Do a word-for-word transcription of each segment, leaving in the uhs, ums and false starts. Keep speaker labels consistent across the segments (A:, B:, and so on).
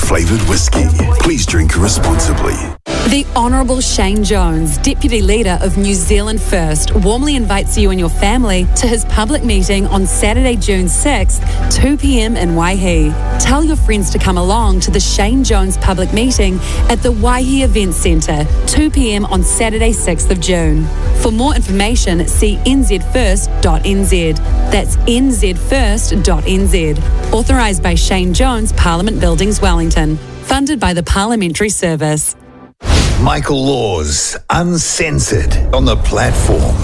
A: flavoured whiskey. Please drink responsibly.
B: The Honourable Shane Jones, Deputy Leader of New Zealand First, warmly invites you and your family to his public meeting on Saturday, June sixth, two p m in Waihi. Tell your friends to come along to the Shane Jones public meeting at the Waihi Event Centre, two p m on Saturday, sixth of June. For more information, see n z first dot n z. That's n z first dot n z. Authorised by Shane Jones, Parliament Buildings, Wellington. Funded by the Parliamentary Service.
C: Michael Laws, Uncensored, on the platform.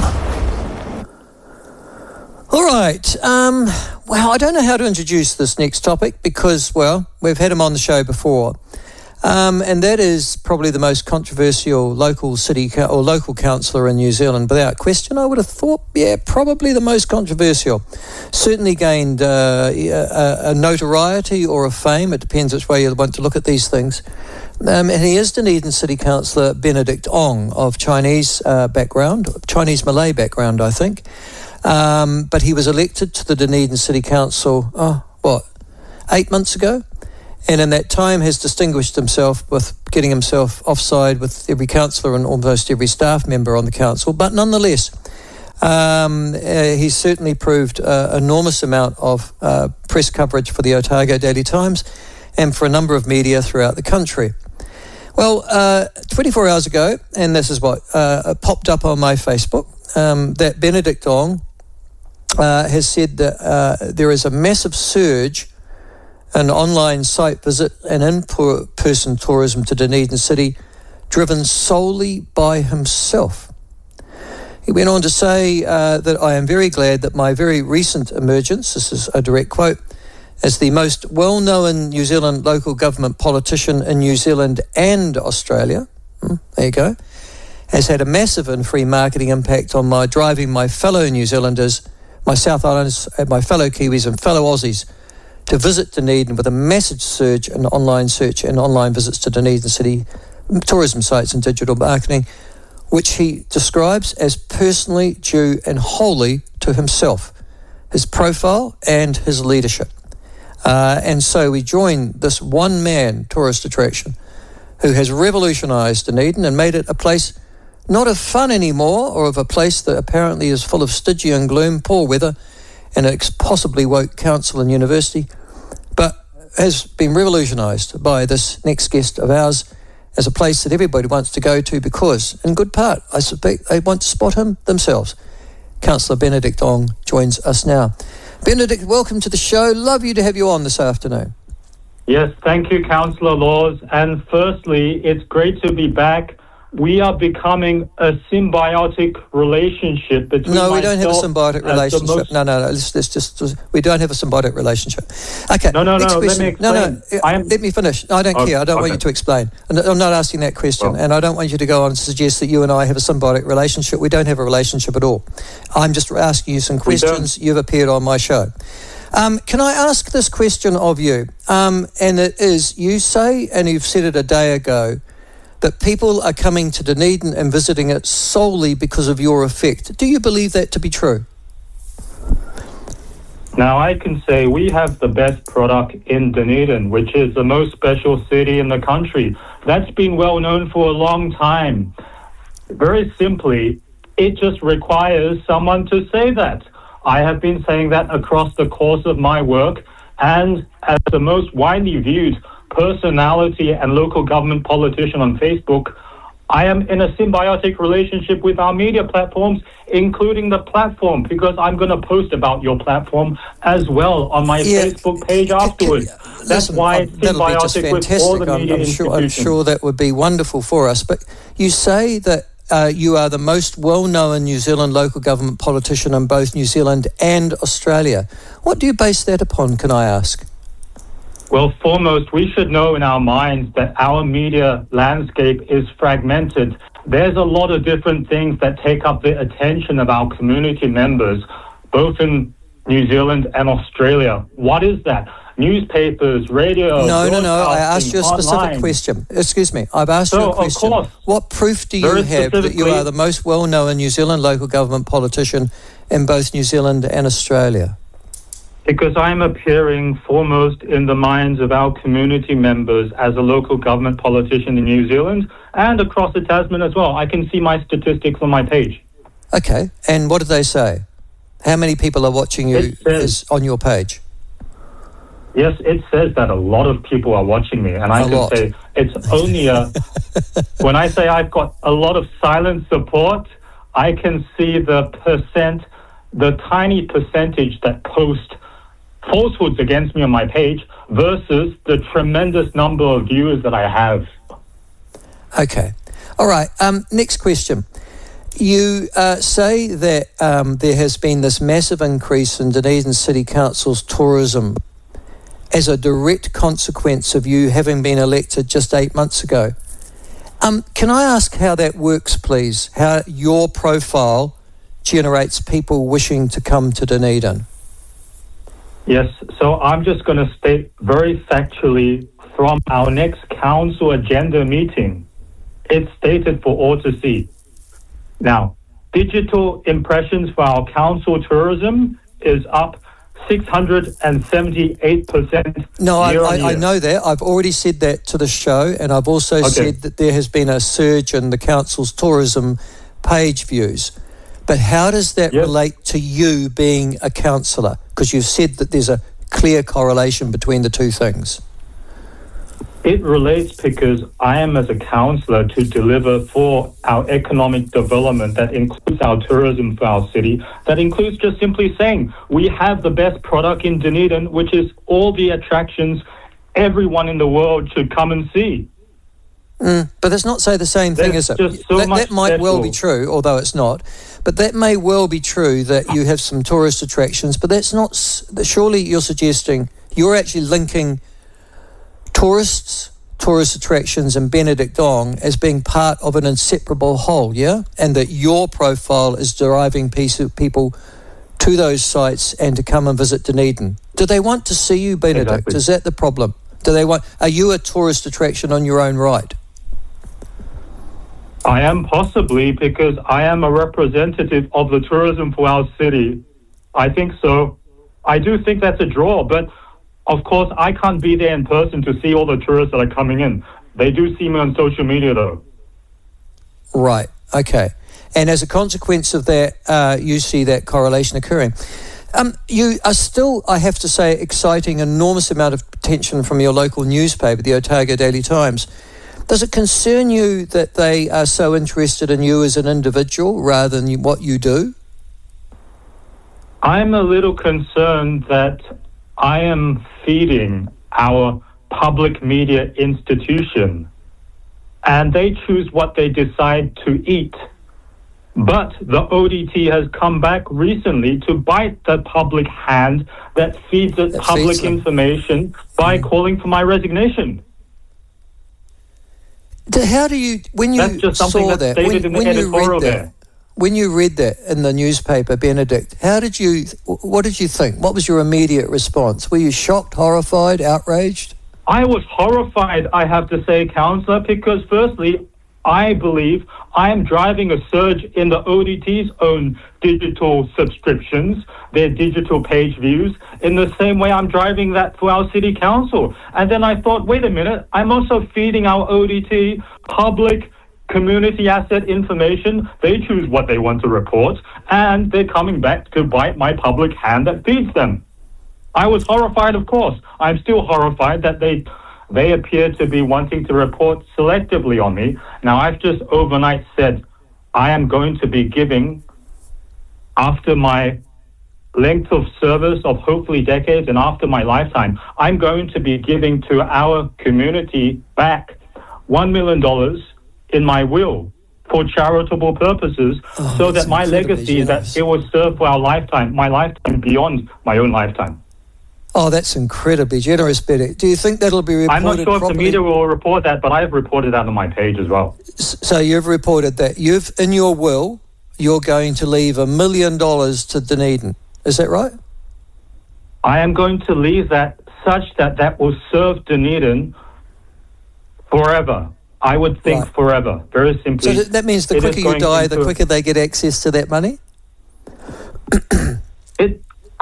D: All right. Um, well, I don't know how to introduce this next topic because, well, we've had him on the show before. Um, and that is probably the most controversial local city co- or local councillor in New Zealand. Without question, I would have thought, yeah, probably the most controversial. Certainly gained uh, a, a notoriety or a fame. It depends which way you want to look at these things. Um, and he is Dunedin City Councillor Benedict Ong of Chinese uh, background, Chinese Malay background, I think. Um, but he was elected to the Dunedin City Council, oh, what, eight months ago? And in that time has distinguished himself with getting himself offside with every councillor and almost every staff member on the council. But nonetheless, um, uh, he's certainly proved uh, enormous amount of uh, press coverage for the Otago Daily Times and for a number of media throughout the country. Well, uh, twenty-four hours ago, and this is what uh, popped up on my Facebook, um, that Benedict Ong uh, has said that uh, there is a massive surge in online site visit and in-person tourism to Dunedin City, driven solely by himself. He went on to say uh, that I am very glad that my very recent emergence, this is a direct quote, as the most well-known New Zealand local government politician in New Zealand and Australia, hmm, there you go, has had a massive and free marketing impact on my driving my fellow New Zealanders, my South Islanders, my fellow Kiwis and fellow Aussies to visit Dunedin with a massive surge in online search and online visits to Dunedin City tourism sites and digital marketing, which he describes as personally due and wholly to himself, his profile and his leadership. Uh, and so we join this one-man tourist attraction who has revolutionised Dunedin and made it a place not of fun anymore, or of a place that apparently is full of Stygian gloom, poor weather, and a possibly woke council and university, but has been revolutionised by this next guest of ours as a place that everybody wants to go to because, in good part, I suspect they want to spot him themselves. Councillor Benedict Ong joins us now. Benedict, welcome to the show. Love you to have you on this afternoon.
E: Yes, thank you, Councillor Laws. And firstly, it's great to be back. We are becoming a symbiotic relationship between
D: No, we don't have a symbiotic relationship. Most... No, no, no. Let's, let's just, we don't have a symbiotic relationship. Okay.
E: No, no, no. Let me explain.
D: No, no. I am... Let me finish. I don't oh, care. I don't okay. want you to explain. I'm not asking that question. Well. And I don't want you to go on and suggest that you and I have a symbiotic relationship. We don't have a relationship at all. I'm just asking you some questions. You've appeared on my show. Um, can I ask this question of you? Um, and it is, you say, and you've said it a day ago, that people are coming to Dunedin and visiting it solely because of your effect. Do you believe that to be true?
E: Now, I can say we have the best product in Dunedin, which is the most special city in the country. That's been well known for a long time. Very simply, it just requires someone to say that. I have been saying that across the course of my work, and as the most widely viewed personality and local government politician on Facebook, I am in a symbiotic relationship with our media platforms, including the platform, because I'm going to post about your platform as well on my yeah. Facebook page afterwards. Can, can, That's listen, why it's symbiotic with all the media
D: I'm, I'm sure, I'm
E: institutions.
D: sure that would be wonderful for us. But you say that uh, you are the most well-known New Zealand local government politician in both New Zealand and Australia. What do you base that upon, can I ask?
E: Well, foremost, we should know in our minds that our media landscape is fragmented. There's a lot of different things that take up the attention of our community members, both in New Zealand and Australia. What is that? Newspapers, radio...
D: No, no, no. I asked you a specific online. question. Excuse me. I've asked
E: so,
D: you a question.
E: Of course,
D: what proof do you have that you are the most well-known New Zealand local government politician in both New Zealand and Australia?
E: Because I'm appearing foremost in the minds of our community members as a local government politician in New Zealand and across the Tasman as well. I can see my statistics on my page.
D: Okay, and what do they say? How many people are watching you
E: It says-
D: is on your page?
E: Yes, it says that a lot of people are watching me, and I
D: A
E: can
D: lot.
E: say it's only a... when I say I've got a lot of silent support, I can see the percent, the tiny percentage that post falsehoods against me on my page versus the tremendous number of viewers that I have.
D: Okay. All right. Um, next question. You uh, say that um, there has been this massive increase in Dunedin City Council's tourism as a direct consequence of you having been elected just eight months ago. Um, can I ask how that works, please? How your profile generates people wishing to come to Dunedin?
E: Yes, so I'm just going to state very factually from our next council agenda meeting. It's stated for all to see. Now, digital impressions for our council tourism is up six hundred seventy-eight percent.
D: No, I,
E: year on
D: I, I
E: year.
D: know that. I've already said that to the show, and I've also
E: Okay.
D: said that there has been a surge in the council's tourism page views. But how does that
E: Yes.
D: relate to you being a councillor? Because you've said that there's a clear correlation between the two things.
E: It relates because I am, as a councillor, to deliver for our economic development that includes our tourism for our city, that includes just simply saying we have the best product in Dunedin, which is all the attractions everyone in the world should come and see.
D: Mm, but that's not say the same thing,
E: There's
D: is it?
E: just so
D: that,
E: much
D: that might well be
E: special.
D: true, although it's not. But that may well be true that you have some tourist attractions, but that's not... s- Surely you're suggesting you're actually linking tourists, tourist attractions and Benedict Ong as being part of an inseparable whole, yeah? And that your profile is driving piece of people to those sites and to come and visit Dunedin. Do they want to see you, Benedict?
E: Exactly.
D: Is that the problem? Do they want? Are you a tourist attraction on your own right?
E: I am possibly because I am a representative of the tourism for our city. I think so. I do think that's a draw, but of course I can't be there in person to see all the tourists that are coming in. They do see me on social media though.
D: Right, okay. And as a consequence of that, uh, you see that correlation occurring. Um, you are still, I have to say, exciting an enormous amount of attention from your local newspaper, the Otago Daily Times. Does it concern you that they are so interested in you as an individual rather than you, what you do?
E: I'm a little concerned that I am feeding our public media institution and they choose what they decide to eat. But the O D T has come back recently to bite the public hand that feeds it
D: That
E: public
D: feeds them.
E: information by calling for my resignation.
D: Do- How do you, when you
E: That's just something
D: saw
E: that's
D: that,
E: stated
D: when,
E: in the
D: when you
E: editorial
D: read that,
E: there.
D: when you read that in the newspaper, Benedict, how did you, what did you think? What was your immediate response? Were you shocked, horrified, outraged?
E: I was horrified, I have to say, Councillor, because firstly, I believe I am driving a surge in the O D T's own digital subscriptions, their digital page views, in the same way I'm driving that for our city council. And then I thought, wait a minute, I'm also feeding our O D T public community asset information. They choose what they want to report, and they're coming back to bite my public hand that feeds them. I was horrified, of course. I'm still horrified that they they appear to be wanting to report selectively on me. Now, I've just overnight said I am going to be giving, after my length of service of hopefully decades and after my lifetime, I'm going to be giving to our community back one million dollars in my will for charitable purposes,
D: Oh,
E: so
D: that's
E: that my
D: incredibly
E: legacy,
D: generous.
E: that it will serve for our lifetime, my lifetime beyond my own lifetime.
D: Oh, that's incredibly generous, Benedict. Do you think that'll be reported
E: I'm not sure if the
D: properly?
E: media will report that, but I've reported that on my page as well.
D: S- So you've reported that you've, in your will, you're going to leave a million dollars to Dunedin. Is that right?
E: I am going to leave that such that that will serve Dunedin forever. I would think
D: Right.
E: forever, very simply.
D: So th- that means the
E: It is
D: quicker you
E: going
D: die, the
E: into-
D: quicker they get access to that money?
E: It,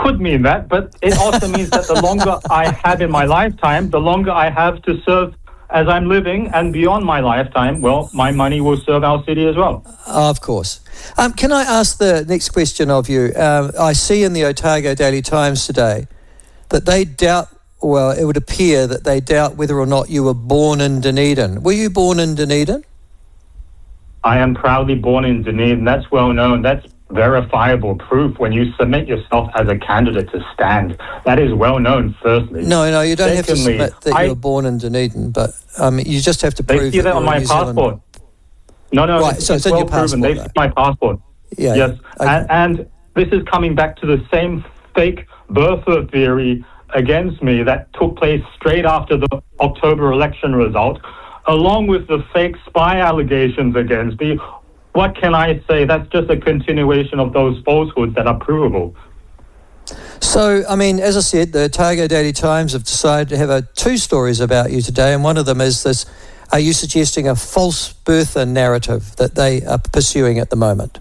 E: could mean that, but it also means that the longer I have in my lifetime, the longer I have to serve as I'm living, and beyond my lifetime, well, my money will serve our city as well.
D: Of course. Um, can I ask the next question of you? Um, I see in the Otago Daily Times today that they doubt, well, it would appear that they doubt whether or not you were born in Dunedin. Were you born in Dunedin?
E: I am proudly born in Dunedin. That's well known. That's verifiable proof when you submit yourself as a candidate to stand. That is well known, firstly.
D: No, no, you don't
E: Secondly,
D: have to submit that
E: I,
D: you were born in Dunedin, but um, you just have to prove
E: they see that,
D: that
E: on
D: you're
E: my
D: a New Zealand-
E: passport. No, no,
D: Right,
E: it's,
D: so
E: it's
D: it's in
E: well
D: your
E: proven.
D: passport,
E: They
D: though.
E: see my passport.
D: Yeah,
E: Yes,
D: okay.
E: and, and this is coming back to the same fake birther theory against me that took place straight after the October election result, along with the fake spy allegations against me. What can I say? That's just a continuation of those falsehoods that are provable.
D: So, I mean, as I said, the Otago Daily Times have decided to have uh, two stories about you today, and one of them is this, are you suggesting a false birther narrative that they are pursuing at the moment?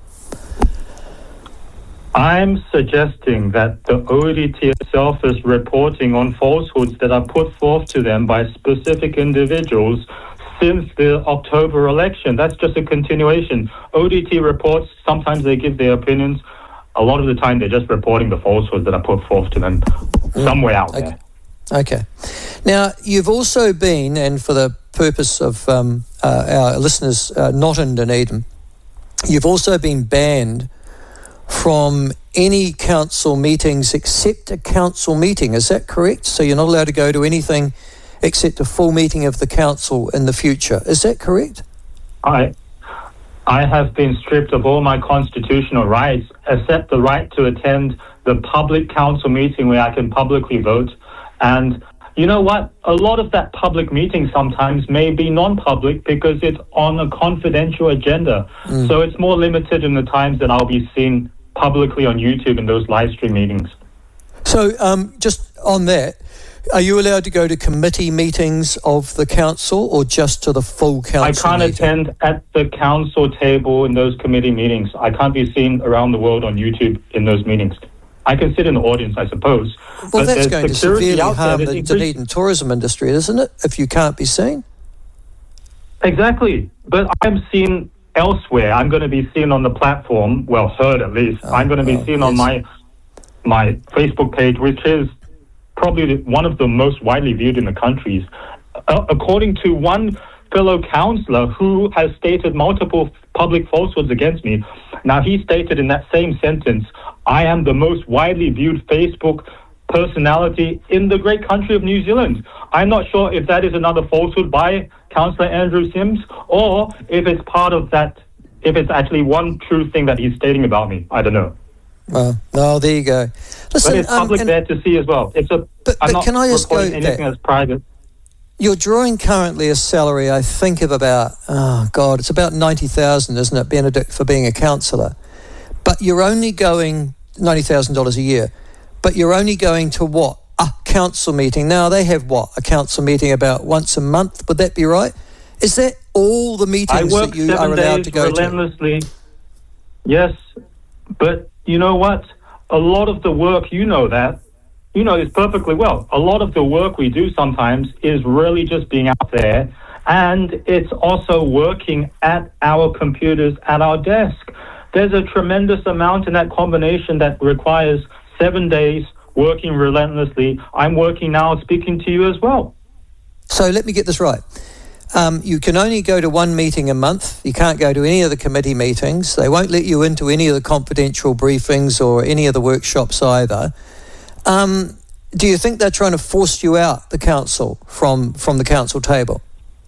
E: I'm suggesting that the O D T itself is reporting on falsehoods that are put forth to them by specific individuals since the October election. That's just a continuation. O D T reports, sometimes they give their opinions. A lot of the time they're just reporting the falsehoods that are put forth to them somewhere out
D: Okay.
E: there.
D: Okay. Now, you've also been, and for the purpose of um, uh, our listeners uh, not in Dunedin, you've also been banned from any council meetings except a council meeting. Is that correct? So you're not allowed to go to anything except a full meeting of the council in the future. Is that correct?
E: I, I have been stripped of all my constitutional rights, except the right to attend the public council meeting where I can publicly vote. And you know what? A lot of that public meeting sometimes may be non-public because it's on a confidential agenda. Mm. So it's more limited in the times that I'll be seen publicly on YouTube in those live stream meetings.
D: So um, just on that, are you allowed to go to committee meetings of the council or just to the full council
E: I can't
D: meeting?
E: attend at the council table in those committee meetings. I can't be seen around the world on YouTube in those meetings. I can sit in the audience, I suppose.
D: Well,
E: but
D: that's
E: there's
D: going to
E: security
D: severely
E: out there
D: harm
E: that
D: the
E: increase-
D: Dunedin tourism industry, isn't it, if you can't be seen?
E: Exactly. But I'm seen elsewhere. I'm going to be seen on the platform, well, heard at least.
D: Oh,
E: I'm going to be
D: well,
E: seen on
D: yes.
E: my my Facebook page, which is probably the- one of the most widely viewed in the countries. Uh, according to one fellow councillor who has stated multiple public falsehoods against me, now he stated in that same sentence, I am the most widely viewed Facebook personality in the great country of New Zealand. I'm not sure if that is another falsehood by Councillor Andrew Sims or if it's part of that, if it's actually one true thing that he's stating about me. I don't know.
D: Well, no, there you go. Listen,
E: But it's
D: um,
E: public
D: and
E: there to see as well. It's a.
D: But-
E: I'm
D: but
E: not
D: can I just
E: reporting
D: go
E: anything
D: there?
E: that's private.
D: you're drawing currently a salary, I think, of about, oh God, it's about ninety thousand, isn't it, Benedict, for being a councillor? But you're only going ninety thousand dollars a year, but you're only going to what? A council meeting. Now, they have what? A council meeting about once a month. Would that be right? Is that all the meetings
E: I work
D: that you
E: seven
D: are allowed
E: days
D: to go to?
E: relentlessly. Yes, but you know what? A lot of the work, you know that, you know this perfectly well. A lot of the work we do sometimes is really just being out there, and it's also working at our computers, at our desk. There's a tremendous amount in that combination that requires seven days working relentlessly. I'm working now speaking to you as well.
D: So let me get this right. Um, you can only go to one meeting a month. You can't go to any of the committee meetings. They won't let you into any of the confidential briefings or any of the workshops either. Um, do you think they're trying to force you out, the council, from, from the council table?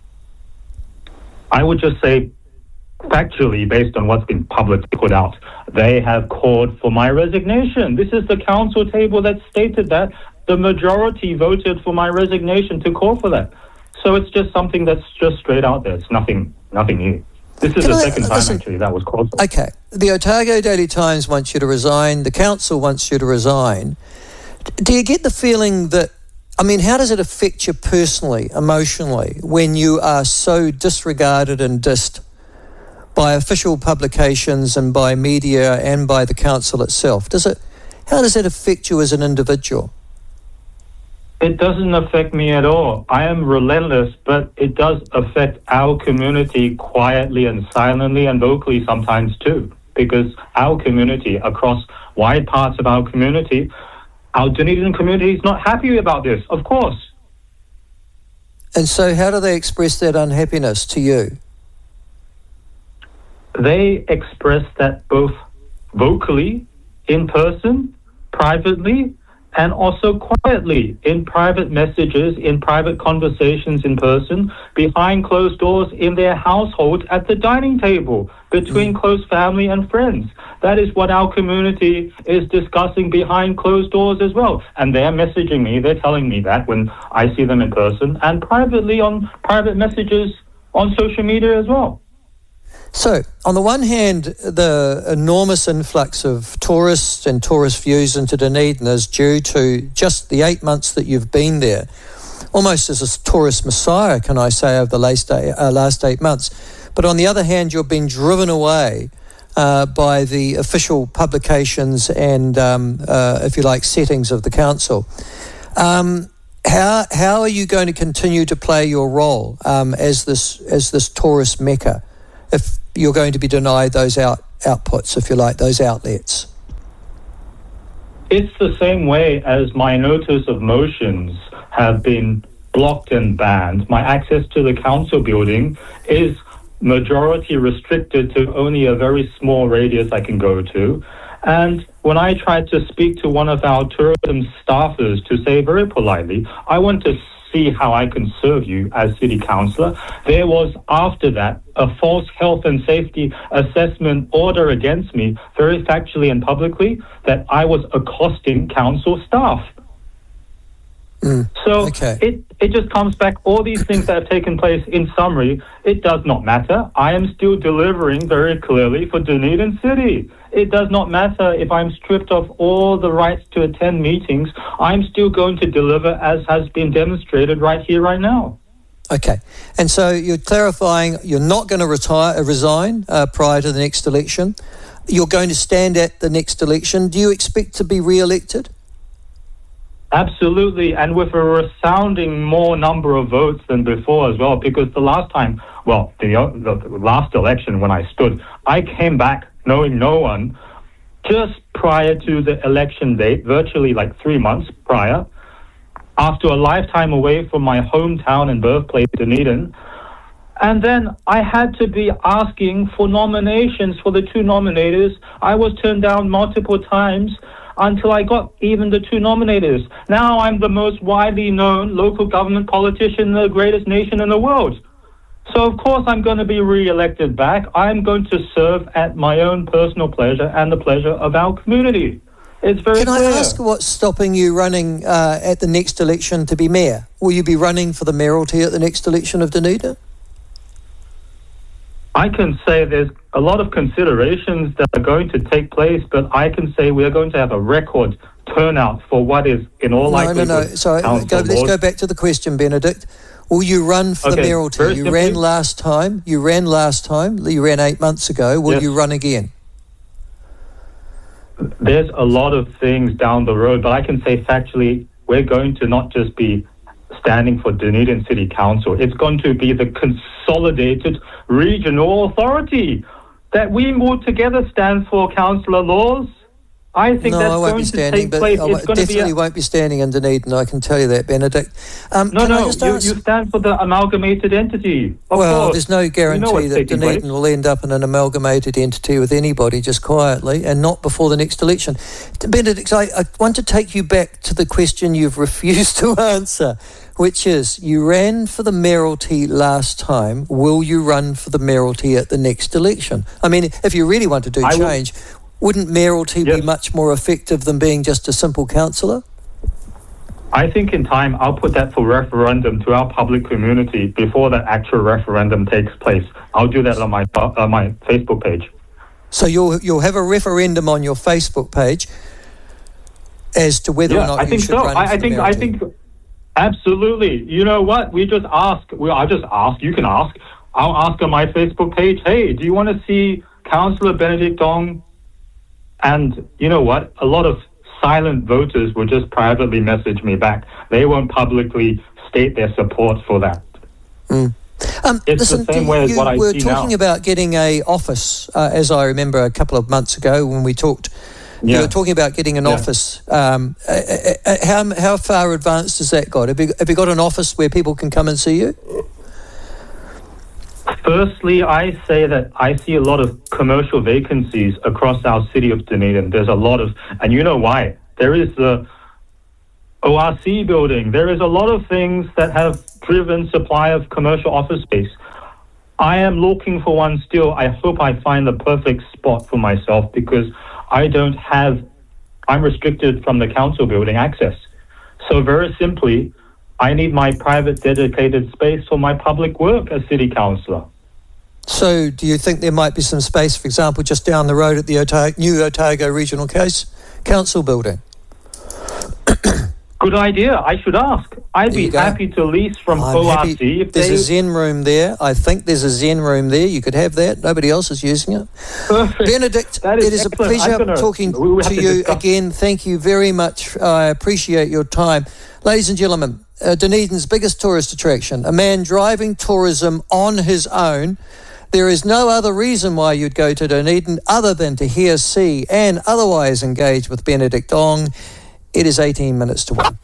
E: I would just say, factually, based on what's been publicly put out, they have called for my resignation. This is the council table that stated that. The majority voted for my resignation to call for that. So it's just something that's just straight out there. It's nothing nothing new. This is
D: Can
E: the
D: I-
E: second time,
D: listen,
E: actually, that was called for.
D: Okay. The Otago Daily Times wants you to resign. The council wants you to resign. D- Do you get the feeling that, I mean, how does it affect you personally, emotionally, when you are so disregarded and dissed by official publications and by media and by the council itself? Does it? How does that affect you as an individual?
E: It doesn't affect me at all. I am relentless, but it does affect our community quietly and silently and vocally sometimes too, because our community, across wide parts of our community, our Dunedin community is not happy about this, of course.
D: And so how do they express that unhappiness to you?
E: They express that both vocally, in person, privately, and also quietly in private messages, in private conversations in person, behind closed doors in their household at the dining table, between mm. close family and friends. That is what our community is discussing behind closed doors as well. And they're messaging me, they're telling me that when I see them in person, and privately on private messages on social media as well.
D: So, on the one hand, the enormous influx of tourists and tourist views into Dunedin is due to just the eight months that you've been there, almost as a tourist messiah, can I say, over the last eight, uh, last eight months. But on the other hand, you've been driven away uh, by the official publications and, um, uh, if you like, settings of the council. Um, how how are you going to continue to play your role um, as this as this tourist mecca if you're going to be denied those out, outputs, if you like, those outlets?
E: It's the same way as my notice of motions have been blocked and banned. My access to the council building is majority restricted to only a very small radius I can go to. And when I tried to speak to one of our tourism staffers to say very politely, I want to see how I can serve you as city councillor, there was after that a false health and safety assessment order against me, very factually and publicly, that I was accosting council staff. Mm, so okay. it, it just comes back, all these things that have taken place in summary, it does not matter. I am still delivering very clearly for Dunedin City. It does not matter if I'm stripped of all the rights to attend meetings. I'm still going to deliver as has been demonstrated right here, right now.
D: Okay. And so you're clarifying you're not going to retire, uh, resign uh, prior to the next election. You're going to stand at the next election. Do you expect to be re-elected?
E: Absolutely, and with a resounding more number of votes than before as well, because the last time, well, the, the last election when I stood, I came back knowing no one just prior to the election date, virtually like three months prior, after a lifetime away from my hometown and birthplace, Dunedin. And then I had to be asking for nominations for the two nominators. I was turned down multiple times until I got even the two nominators. Now I'm the most widely known local government politician in the greatest nation in the world. So of course I'm going to be re-elected back. I'm going to serve at my own personal pleasure and the pleasure of our community. It's very
D: Can
E: clear.
D: I ask what's stopping you running uh, at the next election to be mayor? Will you be running for the mayoralty at the next election of Dunedin?
E: I can say there's a lot of considerations that are going to take place, but I can say we're going to have a record turnout for what is in all
D: no,
E: likelihood.
D: No, no, no. Sorry, go, let's go back to the question, Benedict. Will you run for
E: okay,
D: the mayoralty? You simply, ran last time. You ran last time. You ran eight months ago. Will yes. you run again?
E: There's a lot of things down the road, but I can say factually we're going to not just be standing for Dunedin City Council. It's going to be the consolidated regional authority that we all together stand for, Councillor Laws. I think
D: no,
E: that's
D: I won't
E: going
D: be standing,
E: to take place.
D: I
E: it's going
D: definitely
E: to be a...
D: won't be standing in Dunedin, I can tell you that, Benedict. Um,
E: no, no,
D: you,
E: you stand for the amalgamated entity. Of
D: well,
E: course.
D: there's no guarantee you know that Dunedin place. will end up in an amalgamated entity with anybody, just quietly, and not before the next election. Benedict, I, I want to take you back to the question you've refused to answer, which is, you ran for the mayoralty last time. Will you run for the mayoralty at the next election? I mean, if you really want to do I change... Will. Wouldn't mayoralty yes. be much more effective than being just a simple councillor?
E: I think in time I'll put that for referendum to our public community before the actual referendum takes place. I'll do that on my uh, my Facebook page.
D: So you'll you'll have a referendum on your Facebook page as to whether
E: yeah,
D: or not
E: I
D: you
E: think
D: should
E: so.
D: run
E: I,
D: for
E: I
D: the
E: think
D: mayoralty.
E: I think absolutely. You know what? We just ask. Well, I'll just ask. You can ask. I'll ask on my Facebook page. Hey, do you want to see Councillor Benedict Dong? And you know what? A lot of silent voters will just privately message me back. They won't publicly state their support for that.
D: Mm. Um,
E: it's
D: listen,
E: the same way as
D: you
E: what I
D: were
E: see
D: talking
E: now.
D: about getting a office, uh, as I remember a couple of months ago when we talked.
E: Yeah.
D: You were talking about getting an
E: Yeah.
D: office. Um, uh, uh, how how far advanced has that got? Have you, have you got an office where people can come and see you?
E: Firstly, I say that I see a lot of commercial vacancies across our city of Dunedin. There's a lot of, and you know why. There is the O R C building. There is a lot of things that have driven supply of commercial office space. I am looking for one still. I hope I find the perfect spot for myself because I don't have, I'm restricted from the council building access. So very simply, I need my private dedicated space for my public work as city councillor.
D: So do you think there might be some space, for example, just down the road at the Otago, new Otago Regional Case Council building?
E: Good idea. I should ask. I'd
D: There
E: be
D: you go.
E: happy to lease from
D: I'm
E: O R C
D: happy.
E: if
D: There's
E: they...
D: a Zen room there. I think there's a Zen room there. You could have that. Nobody else is using it.
E: Perfect.
D: Benedict,
E: That is
D: it is
E: excellent.
D: a pleasure
E: I'm gonna-
D: talking
E: we will have
D: to
E: to
D: you
E: discuss.
D: again. Thank you very much. I appreciate your time. Ladies and gentlemen, uh, Dunedin's biggest tourist attraction, a man driving tourism on his own. There is no other reason why you'd go to Dunedin other than to hear, see and otherwise engage with Benedict Ong. It is eighteen minutes to one.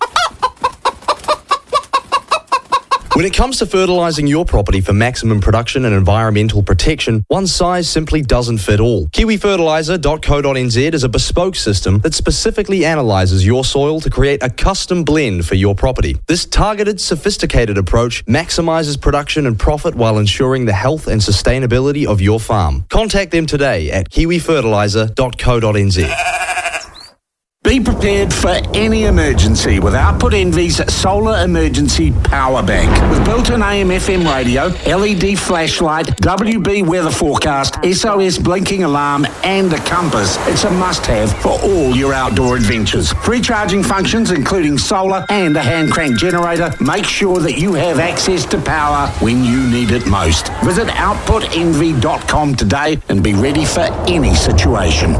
F: When it comes to fertilising your property for maximum production and environmental protection, one size simply doesn't fit all. Kiwi Fertiliser dot co dot n z is a bespoke system that specifically analyses your soil to create a custom blend for your property. This targeted, sophisticated approach maximises production and profit while ensuring the health and sustainability of your farm. Contact them today at Kiwi Fertiliser dot co dot n z.
G: Be prepared for any emergency with Output Envy's Solar Emergency Power Bank. With built-in A M F M radio, L E D flashlight, W B weather forecast, S O S blinking alarm and a compass, it's a must-have for all your outdoor adventures. Free charging functions including solar and a hand crank generator make sure that you have access to power when you need it most. Visit output envy dot com today and be ready for any situation.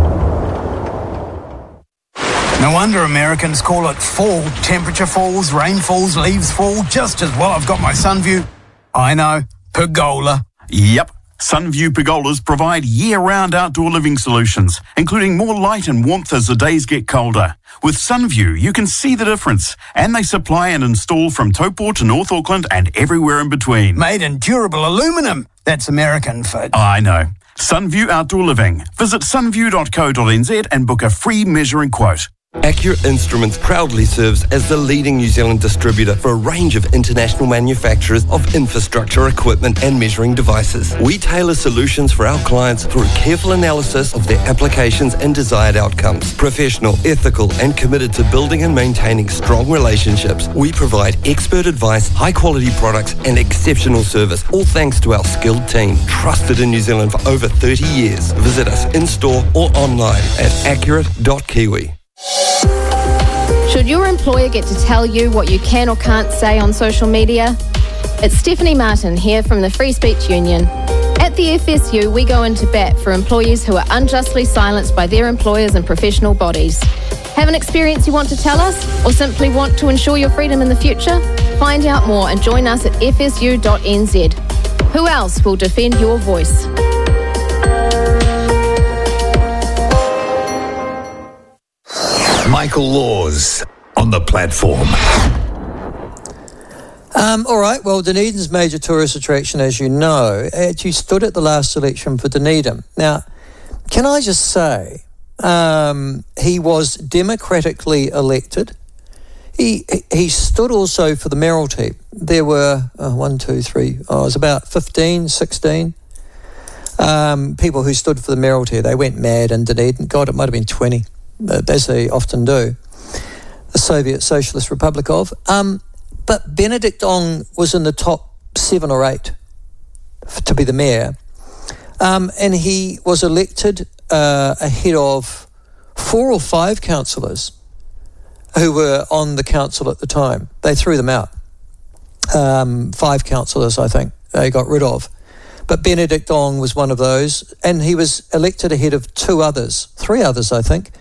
H: No wonder Americans call it fall. Temperature falls, rain falls, leaves fall, just as well I've got my Sunview. I know, pergola.
I: Yep. Sunview pergolas provide year-round outdoor living solutions, including more light and warmth as the days get colder. With Sunview, you can see the difference, and they supply and install from Taupo to North Auckland and everywhere in between.
H: Made in durable aluminum. That's American for...
I: I know. Sunview Outdoor Living. Visit sunview dot co dot n z and book a free measuring quote.
J: Accurate Instruments proudly serves as the leading New Zealand distributor for a range of international manufacturers of infrastructure equipment and measuring devices. We tailor solutions for our clients through careful analysis of their applications and desired outcomes. Professional, ethical, and committed to building and maintaining strong relationships, we provide expert advice, high-quality products, and exceptional service, all thanks to our skilled team, trusted in New Zealand for over thirty years. Visit us in-store or online at accurate dot kiwi.
K: Should your employer get to tell you what you can or can't say on social media? It's Stephanie Martin here from the Free Speech Union. At the F S U, we go into bat for employees who are unjustly silenced by their employers and professional bodies. Have an experience you want to tell us, or simply want to ensure your freedom in the future? Find out more and join us at f s u dot n z. Who else will defend your voice?
C: Michael Laws on the platform.
D: Um, all right, well, Dunedin's major tourist attraction, as you know, actually stood at the last election for Dunedin. Now, can I just say, um, he was democratically elected. He he stood also for the mayoralty. There were oh, one, two, three, oh, it was about fifteen, sixteen um, people who stood for the mayoralty. They went mad in Dunedin. God, it might have been twenty. As they often do, the Soviet Socialist Republic of. Um, but Benedict Ong was in the top seven or eight f- to be the mayor. Um, and he was elected uh, ahead of four or five councillors who were on the council at the time. They threw them out. Um, five councillors, I think, they got rid of. But Benedict Ong was one of those, and he was elected ahead of two others, three others, I think,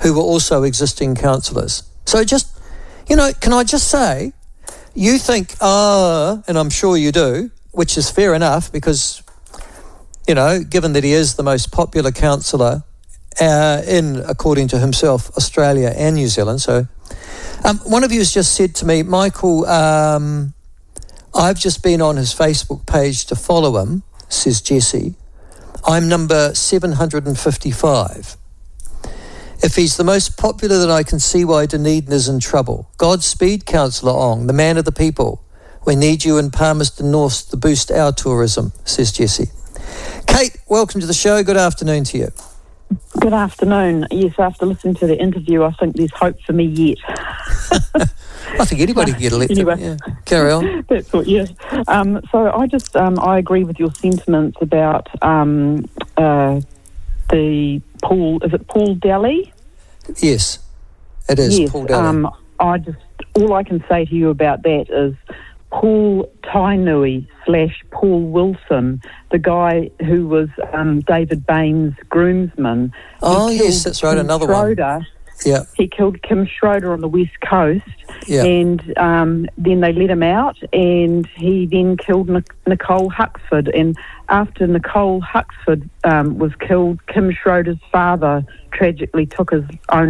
D: who were also existing councillors. So just, you know, can I just say, you think, ah, and I'm sure you do, which is fair enough because, you know, given that he is the most popular councillor uh, in, according to himself, Australia and New Zealand. So um, one of you has just said to me, Michael, um, I've just been on his Facebook page to follow him, says Jesse. I'm number seven hundred fifty-five. If he's the most popular, then I can see why Dunedin is in trouble. Godspeed, Councillor Ong, the man of the people. We need you in Palmerston North to boost our tourism, says Jesse. Kate, welcome to the show. Good afternoon to you.
L: Good afternoon. Yes, after listening to the interview, I think there's hope for me yet.
D: I think anybody can get elected.
L: Anyway,
D: yeah. Carry on.
L: That's what, yes. Um, so I just, um, I agree with your sentiments about um, uh, the Paul, is it Paul Daly?
D: Yes, it is
L: yes,
D: Paul Daly.
L: Um, I just, all I can say to you about that is Paul Tainui slash Paul Wilson, the guy who was um, David Bain's groomsman.
D: Oh,
L: He
D: yes,
L: killed
D: that's right,
L: Kim
D: another
L: Schroeder.
D: one. Yeah.
L: He killed Kim Schroeder on the West Coast,
D: yeah.
L: and um, then they let him out, and he then killed Nic- Nicole Huxford. And after Nicole Huxford um, was killed, Kim Schroeder's father tragically took his own